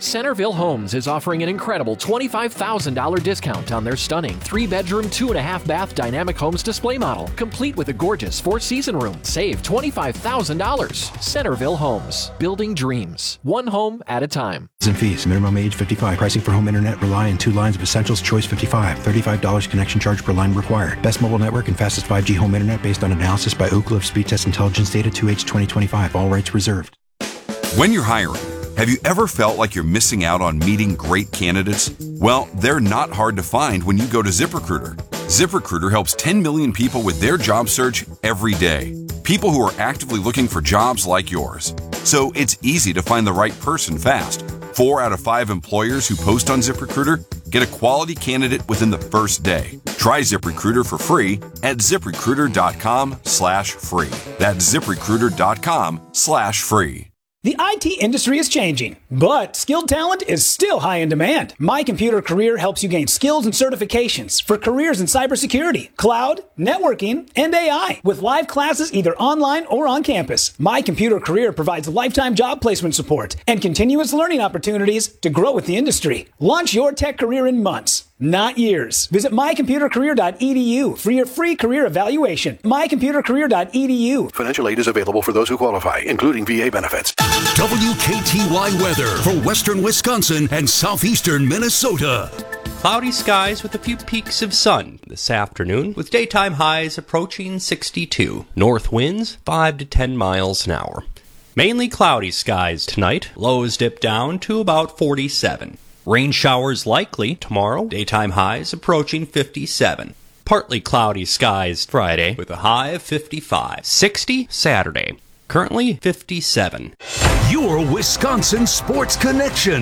Centerville Homes is offering an incredible $25,000 discount on their stunning 3-bedroom, 2.5-bath dynamic homes display model, complete with a gorgeous 4-season room. Save $25,000. Centerville Homes, building dreams, one home at a time. And fees. Minimum age 55. Pricing for home internet. Rely on 2 lines of essentials. Choice 55. $35 connection charge per line required. Best mobile network and fastest 5G home internet based on analysis by Ookla of Speed Test Intelligence data 2H 2025. All rights reserved. When you're hiring, have you ever felt like you're missing out on meeting great candidates? Well, they're not hard to find when you go to ZipRecruiter. ZipRecruiter helps 10 million people with their job search every day. People who are actively looking for jobs like yours. So it's easy to find the right person fast. 4 out of 5 employers who post on ZipRecruiter get a quality candidate within the first day. Try ZipRecruiter for free at ZipRecruiter.com/free. That's ZipRecruiter.com/free. The IT industry is changing, but skilled talent is still high in demand. My Computer Career helps you gain skills and certifications for careers in cybersecurity, cloud, networking, and AI, with live classes either online or on campus. My Computer Career provides lifetime job placement support and continuous learning opportunities to grow with the industry. Launch your tech career in months, not years. Visit mycomputercareer.edu for your free career evaluation. mycomputercareer.edu. Financial aid is available for those who qualify, including VA benefits. WKTY weather for western Wisconsin and southeastern Minnesota. Cloudy skies with a few peaks of sun this afternoon, with daytime highs approaching 62. North winds 5 to 10 miles an hour. Mainly cloudy skies tonight. Lows dip down to about 47. Rain showers likely tomorrow. Daytime highs approaching 57. Partly cloudy skies Friday with a high of 55. 60 Saturday. Currently 57. Your Wisconsin Sports Connection.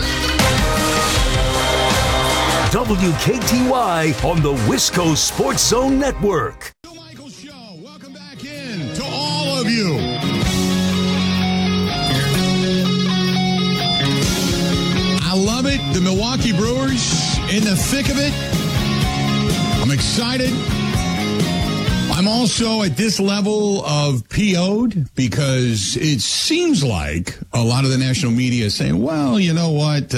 WKTY on the Wisco Sports Zone Network. Bill Michaels Show. Welcome back in to all of you. I love it. The Milwaukee Brewers in the thick of it. I'm excited. I'm also at this level of PO'd because it seems like a lot of the national media is saying, well, you know what?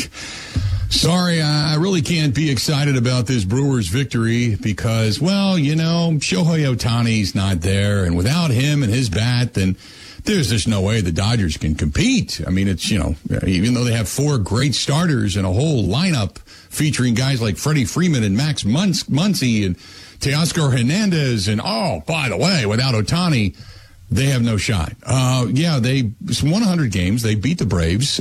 Sorry, I really can't be excited about this Brewers victory because, well, you know, Shohei Ohtani's not there. And without him and his bat, then there's just no way the Dodgers can compete. I mean, it's, you know, even though they have 4 great starters and a whole lineup featuring guys like Freddie Freeman and Max Muncy and Teoscar Hernandez, and oh, by the way, without Ohtani, they have no shot. They won 100 games. They beat the Braves,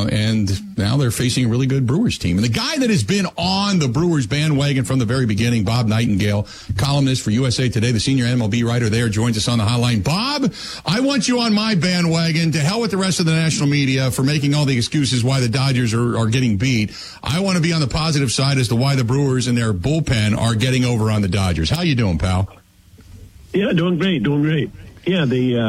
and now they're facing a really good Brewers team. And the guy that has been on the Brewers bandwagon from the very beginning, Bob Nightingale, columnist for USA Today, the senior MLB writer there, joins us on the hotline. Bob, I want you on my bandwagon. To hell with the rest of the national media for making all the excuses why the Dodgers are getting beat. I want to be on the positive side as to why the Brewers and their bullpen are getting over on the Dodgers. How you doing, pal? Yeah, doing great. Yeah,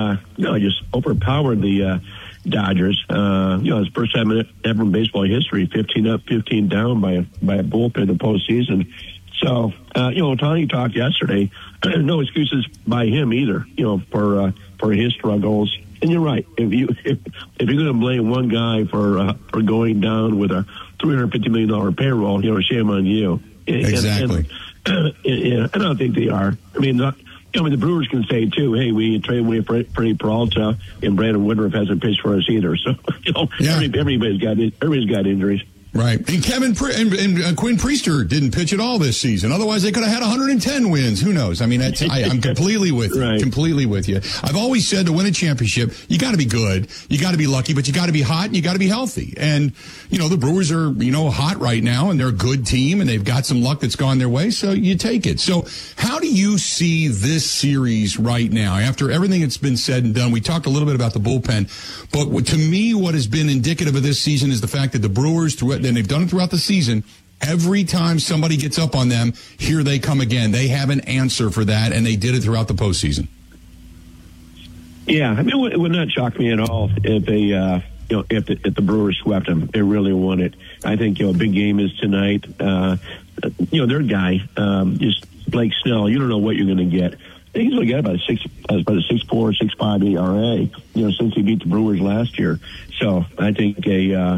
just overpowered the Dodgers. It's the first time ever in baseball history, 15 up, 15 down by a bullpen in the postseason. So, Ohtani talked yesterday. No excuses by him either, for his struggles. And you're right. If you're going to blame one guy for going down with a $350 million payroll, shame on you. Exactly. And I don't think they are. I mean, the Brewers can say, too, hey, we traded away Freddie Peralta, and Brandon Woodruff hasn't pitched for us either. So, everybody's got injuries. Right. And Quinn Priester didn't pitch at all this season. Otherwise, they could have had 110 wins. Who knows? I mean, I'm completely with you. Right. Completely with you. I've always said to win a championship, you got to be good. You got to be lucky, but you got to be hot and you got to be healthy. And, the Brewers are, hot right now and they're a good team and they've got some luck that's gone their way. So you take it. So how do you see this series right now after everything that's been said and done? We talked a little bit about the bullpen, but to me, what has been indicative of this season is the fact that the Brewers, and they've done it throughout the season, every time somebody gets up on them, here they come again. They have an answer for that, and they did it throughout the postseason. Yeah, I mean, it would not shock me at all if they, if the Brewers swept them. They really won it. I think, a big game is tonight. Their guy, just Blake Snell, you don't know what you're going to get. He's only got about a 6.4, 6.5 ERA, since he beat the Brewers last year. So I think